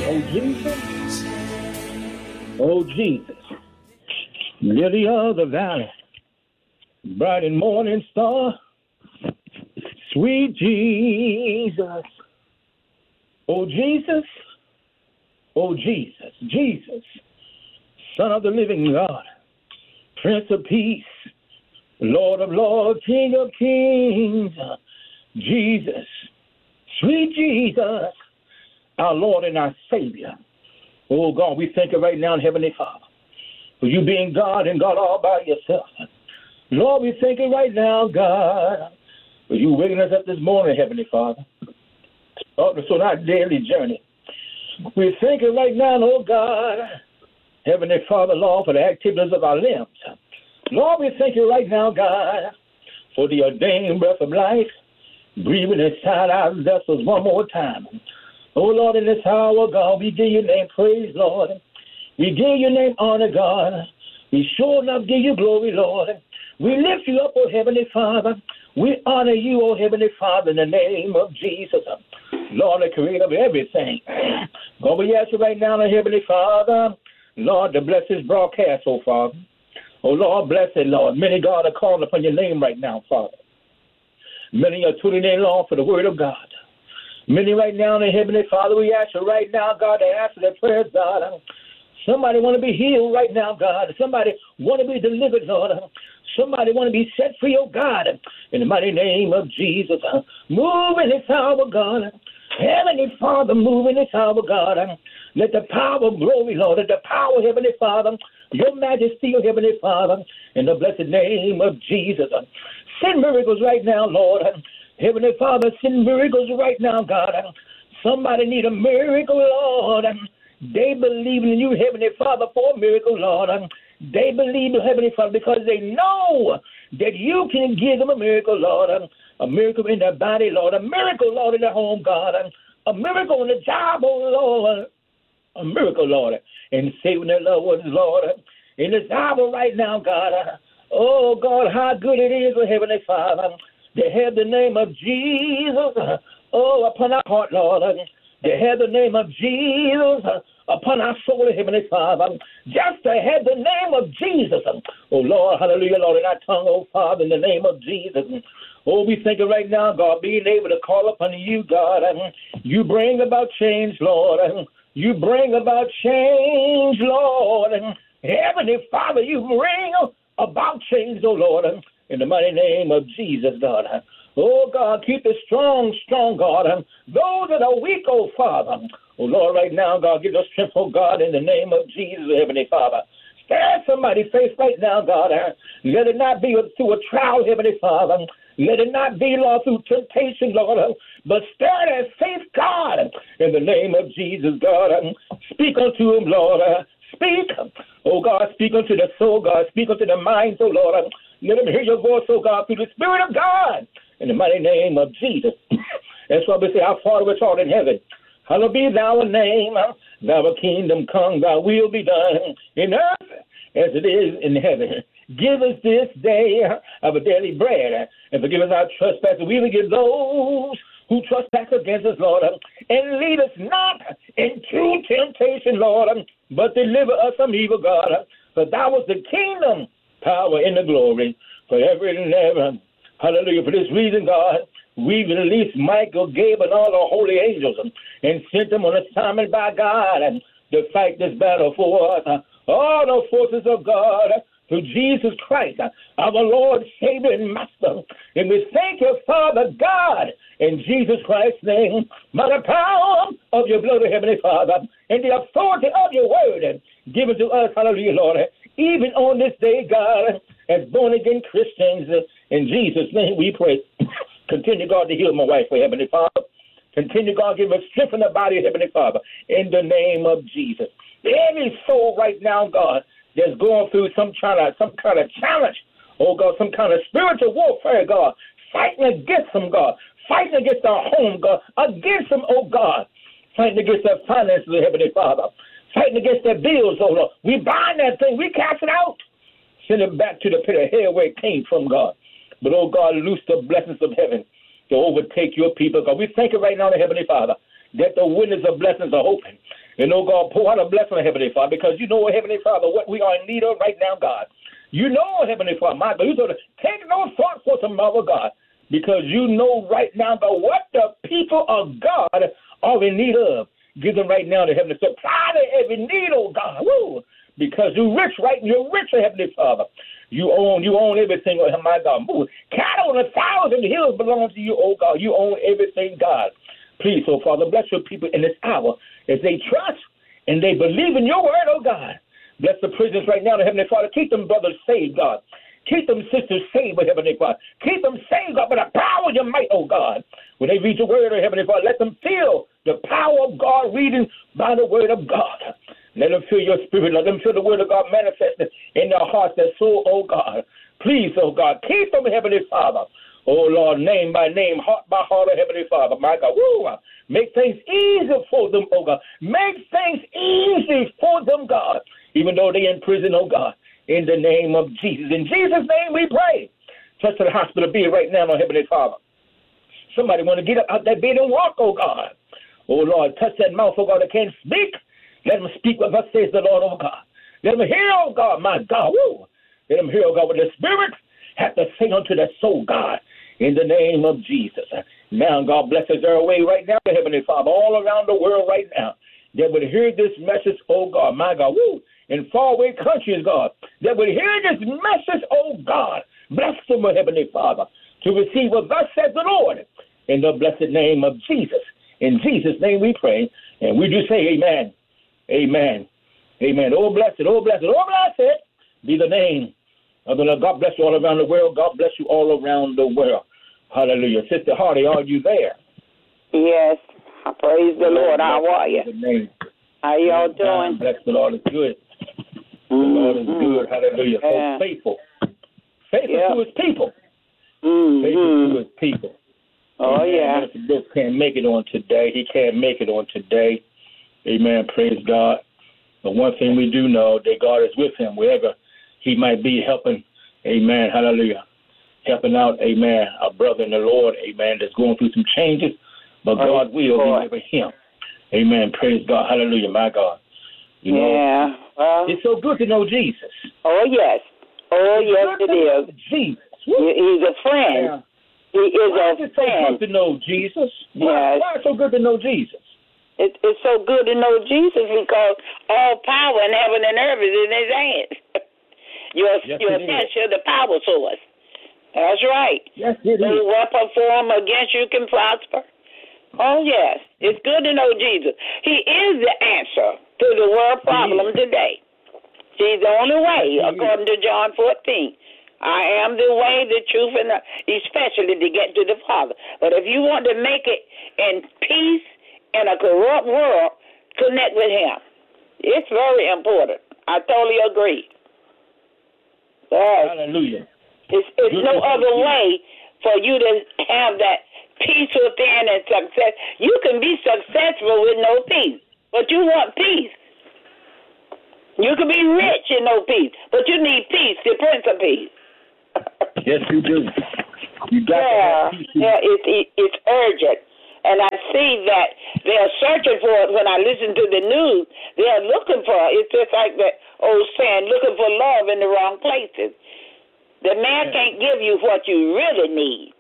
Oh, Jesus. Oh, Jesus. Lily of the valley, bright and morning star, sweet Jesus. Oh, Jesus. Oh, Jesus. Jesus, Son of the living God, Prince of Peace, Lord of Lords, King of Kings. Jesus, sweet Jesus, our Lord and our Savior. Oh, God, we thank you right now, Heavenly Father, for you being God and God all by yourself. Lord, we thank you right now, God, for you waking us up this morning, Heavenly Father, starting us on our daily journey. We thank you right now, oh God, Heavenly Father, Lord, for the activities of our limbs. Lord, we thank you right now, God, for the ordained breath of life, breathing inside our vessels one more time. Oh, Lord, in this hour, God, we give your name praise, Lord. We give your name honor, God. We sure enough give you glory, Lord. We lift you up, oh Heavenly Father. We honor you, oh Heavenly Father, in the name of Jesus. Lord, the creator of everything. God, we ask you right now, oh Heavenly Father, Lord, to bless this broadcast, oh Father. Oh, Lord, bless it, Lord. Many, God, are calling upon your name right now, Father. Many are tuning in, Lord, for the word of God. Many right now, the Heavenly Father, we ask you right now, God, to answer their prayers, God. Somebody want to be healed right now, God. Somebody want to be delivered, Lord. Somebody want to be set free, oh God. In the mighty name of Jesus. Move in this hour, God. Heavenly Father, move in this hour, God. Let the power of glory, Lord, let the power, Heavenly Father, your majesty, oh Heavenly Father, in the blessed name of Jesus. Send miracles right now, Lord. Heavenly Father, send miracles right now, God. Somebody need a miracle, Lord. They believe in you, Heavenly Father, for a miracle, Lord. They believe in Heavenly Father because they know that you can give them a miracle, Lord. A miracle in their body, Lord. A miracle, Lord, in their home, God. A miracle on the job, oh Lord. A miracle, Lord, in saving their loved ones, Lord. In this hour right now, God. Oh, God, how good it is, oh Heavenly Father, to have the name of Jesus, oh, upon our heart, Lord. To have the name of Jesus upon our soul, Heavenly Father. Just to have the name of Jesus. Oh, Lord, hallelujah, Lord, in our tongue, oh, Father, in the name of Jesus. Oh, we thank you right now, God, being able to call upon you, God. You bring about change, Lord. You bring about change, Lord. Heavenly Father, you bring about change, oh, Lord, in the mighty name of Jesus, God. Oh, God, keep us strong, God. Those that are weak, oh, Father. Oh, Lord, right now, God, give us strength, oh, God, in the name of Jesus, Heavenly Father. Stir somebody's face right now, God. Let it not be through a trial, Heavenly Father. Let it not be, Lord, through temptation, Lord, but stir their faith, God, in the name of Jesus, God. Speak unto him, Lord. Speak, oh, God, speak unto the soul, God. Speak unto the mind, oh, Lord. Let them hear your voice, oh, God, through the Spirit of God, in the mighty name of Jesus. That's why we say, our Father which art in heaven, hallowed be thy name. Thy kingdom come, thy will be done in earth as it is in heaven. Give us this day our daily bread, and forgive us our trespasses. We forgive those who trespass against us, Lord. And lead us not into temptation, Lord, but deliver us from evil, God. For thou was the kingdom, power, and the glory forever and ever. Hallelujah. For this reason, God, we released Michael, Gabriel, and all the holy angels and sent them on assignment by God to fight this battle for us. All the forces of God through Jesus Christ, our Lord, Savior, and Master. And we thank you, Father God, in Jesus Christ's name, by the power of your blood, Heavenly Father, and the authority of your word given to us, hallelujah, Lord, even on this day, God, as born-again Christians, in Jesus' name we pray. Continue, God, to heal my wife, Heavenly Father. Continue, God, give us strength in the body, Heavenly Father, in the name of Jesus. Every soul right now, God, that's going through some kind of challenge, oh God, some kind of spiritual warfare, God, fighting against them, God, fighting against our home, God, against them, oh God, fighting against their finances, Heavenly Father, fighting against their bills, oh Lord. We bind that thing, we cast it out, send it back to the pit of hell where it came from, God. But, oh God, loose the blessings of heaven to overtake your people, God. We thank you right now, Heavenly Father, that the windows of blessings are open. And, oh, God, pour out a blessing, Heavenly Father, because you know, Heavenly Father, what we are in need of right now, God. You know, Heavenly Father, my God, you told us, take no thought for tomorrow, God, because you know right now, God, what the people of God are in need of. Give them right now, the Heavenly Father, supply their every need, oh, God, woo, because you're rich, right? You're rich, Heavenly Father. You own everything, oh, my God. Move. Cattle on 1,000 hills belong to you, oh, God. You own everything, God. Please, oh, Father, bless your people in this hour as they trust and they believe in your word, oh, God. Bless the prisoners right now, the Heavenly Father. Keep them brothers saved, God. Keep them sisters saved, Heavenly Father. Keep them saved, God, by the power of your might, oh, God. When they read your word, oh, Heavenly Father, let them feel the power of God reading by the word of God. Let them feel your spirit. Let them feel the word of God manifested in their hearts, their soul, oh, God. Please, oh, God, keep them, Heavenly Father. Oh, Lord, name by name, heart by heart, oh, Heavenly Father, my God. Woo! Make things easy for them, oh, God. Make things easy for them, God, even though they're in prison, oh, God, in the name of Jesus. In Jesus' name we pray. Touch the hospital bed right now, oh, Heavenly Father. Somebody want to get up out that bed and walk, oh, God. Oh, Lord, touch that mouth, oh, God, that can't speak. Let them speak what thus says the Lord, oh, God. Let them hear, oh, God, my God. Woo! Let them hear, oh, God, what the Spirit have to say unto their soul, God. In the name of Jesus. Now, God bless us our way right now, Heavenly Father, all around the world right now. That would hear this message, oh God, my God, woo, in faraway countries, God. That would hear this message, oh God. Bless them, Heavenly Father, to receive what thus says the Lord. In the blessed name of Jesus. In Jesus' name we pray. And we do say amen. Amen. Amen. Oh, blessed, oh, blessed, oh, blessed be the name of the Lord. God bless you all around the world. God bless you all around the world. Hallelujah. Sister Hardy, are you there? Yes. Praise the Lord. How are you? How y'all doing? Bless the Lord is good. The Lord is good. Hallelujah. So faithful. Faithful to his people. Faithful to his people. Oh, yeah. Mr. Brooks can't make it on today. He can't make it on today. Amen. Praise God. But one thing we do know, that God is with him wherever he might be helping. Amen. Hallelujah. Helping out, amen, our brother in the Lord, amen, that's going through some changes, but God will deliver him. Amen. Praise God. Hallelujah, my God. You know, it's so good to know Jesus. Oh, yes. Oh, yes, it is. Jesus. He's a friend. Yeah. He is a friend. It's so good to know Jesus. Why is it so good to know Jesus? It's so good to know Jesus because all power in heaven and earth is in his hands. Your attention, the power source. That's right. Yes, it is. No weapon formed against you can prosper. Oh, yes. It's good to know Jesus. He is the answer to the world problem today. He's the only way, according to John 14. I am the way, the truth, and especially to get to the Father. But if you want to make it in peace in a corrupt world, connect with him. It's very important. I totally agree. Hallelujah. It's no other way for you to have that peace within and success. You can be successful with no peace, but you want peace. You can be rich and no peace, but you need peace, the Prince of Peace. Yes, you do. You got to have peace. Yeah, it's urgent. And I see that they're searching for it. When I listen to the news, they're looking for it. It's just like that old saying, looking for love in the wrong places. The man can't give you what you really need.